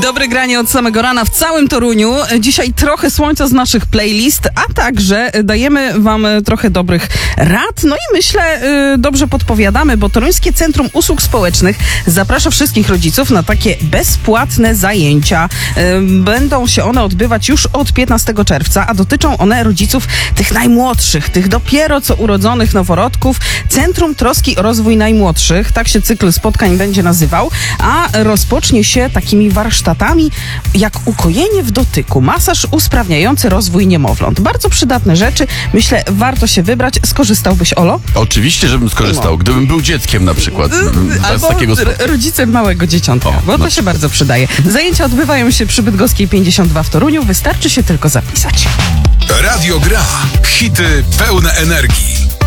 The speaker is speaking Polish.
Dobre granie od samego rana w całym Toruniu. Dzisiaj trochę słońca z naszych playlist, a także dajemy wam trochę dobrych rad. No i myślę, dobrze podpowiadamy, bo Toruńskie Centrum Usług Społecznych zaprasza wszystkich rodziców na takie bezpłatne zajęcia. Będą się one odbywać już od 15 czerwca, a dotyczą one rodziców tych najmłodszych, tych dopiero co urodzonych noworodków. Centrum Troski o Rozwój Najmłodszych, tak się cykl spotkań będzie nazywał, a rozpocznie się takimi warsztatami jak ukojenie w dotyku, masaż usprawniający rozwój niemowląt. Bardzo przydatne rzeczy. Myślę, warto się wybrać. Skorzystałbyś, Olo? Oczywiście, żebym skorzystał. Gdybym był dzieckiem na przykład. Albo rodzicem małego dzieciątka, bo to się bardzo przydaje. Zajęcia odbywają się przy Bydgoskiej 52 w Toruniu. Wystarczy się tylko zapisać. Radio Gra. Hity pełne energii.